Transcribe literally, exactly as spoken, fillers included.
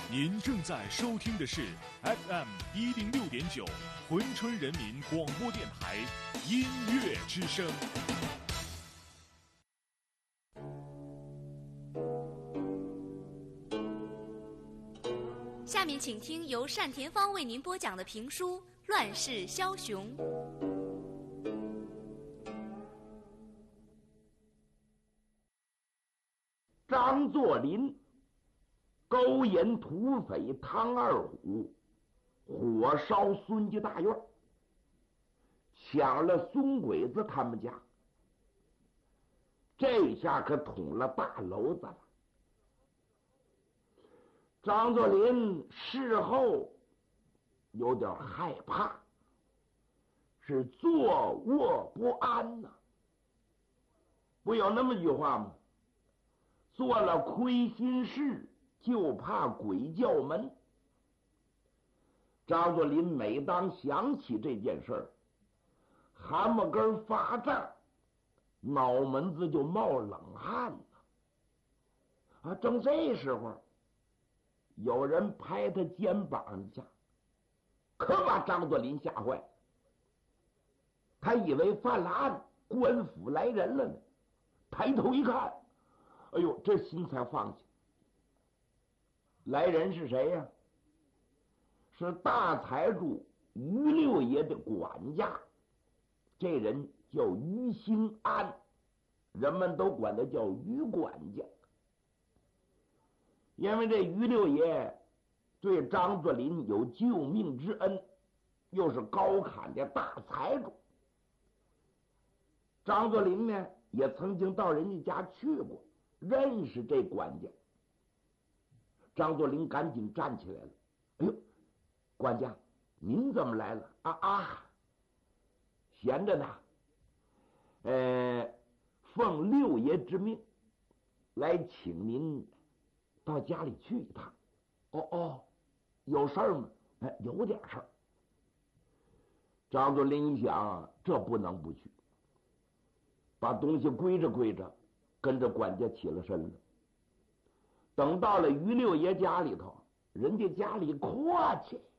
您正在收听的是 F M 一零六点九珲春人民广播电台音乐之声。 下面请听由单田芳为您播讲的评书《乱世枭雄》。 张作霖勾引土匪唐二虎，火烧孙家大院，抢了孙鬼子他们家，这下可捅了大娄子了。张作霖事后有点害怕，是坐卧不安呐、啊。不有那么句话吗？做了亏心事，就怕鬼叫门。张作霖每当想起这件事儿，汗毛根发胀，脑门子就冒冷汗了。啊，正这时候，有人拍他肩膀一下，可把张作霖吓坏。他以为犯了案，官府来人了呢。抬头一看，哎呦，这心才放下。来人是谁呀、啊？是大财主于六爷的管家，这人叫于兴安，人们都管他叫于管家。因为这于六爷对张作霖有救命之恩，又是高侃的大财主，张作霖呢也曾经到人家家去过，认识这管家。张作霖赶紧站起来了，哎呦，管家您怎么来了？啊啊，闲着呢，呃，奉六爷之命来请您到家里去一趟。哦哦，有事儿吗？哎，有点事儿。张作霖一想，这不能不去，把东西归着归着，跟着管家起了身了。等到了于六爷家里头，人家家里阔气，